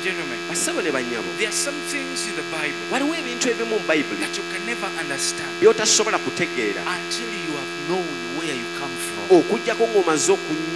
gentlemen, Bassebo ne bannyabo, there are some things in the Bible waliwo ebintu ebimu mu Bayibuli that you can never understand by'otasobola kutegeera until you have known where you come from. okuggyako ng'omaze